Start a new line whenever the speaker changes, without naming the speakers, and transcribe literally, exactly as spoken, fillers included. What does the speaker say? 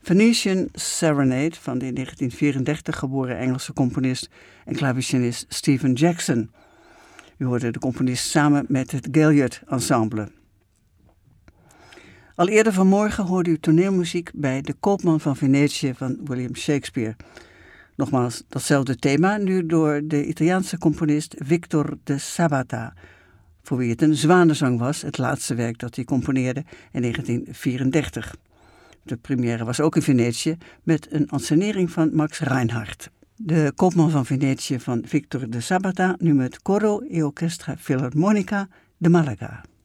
Venetian Serenade van de in negentien vierendertig geboren Engelse componist en klavecinist Stephen Jackson. U hoorde de componist samen met het Gaillard Ensemble. Al eerder vanmorgen hoorde u toneelmuziek bij De Koopman van Venetië van William Shakespeare. Nogmaals datzelfde thema, nu door de Italiaanse componist Victor de Sabata, voor wie het een zwanenzang was, het laatste werk dat hij componeerde in negentien vierendertig. De première was ook in Venetië met een enscenering van Max Reinhardt. De Koopman van Venetië van Victor de Sabata, nu met Coro e Orchestra Filarmonica de Malaga.